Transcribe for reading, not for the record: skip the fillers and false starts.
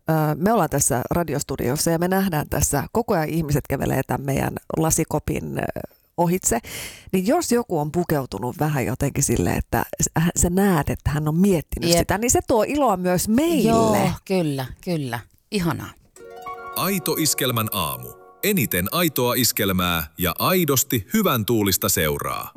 me ollaan tässä radiostudiossa ja me nähdään tässä koko ajan ihmiset kävelee tämän meidän lasikopin ohitse, niin jos joku on pukeutunut vähän jotenkin silleen, että sä näet, että hän on miettinyt sitä, niin se tuo iloa myös meille. Joo, kyllä. Ihanaa. Aito Iskelmän aamu. Eniten aitoa iskelmää ja aidosti hyvän tuulista seuraa.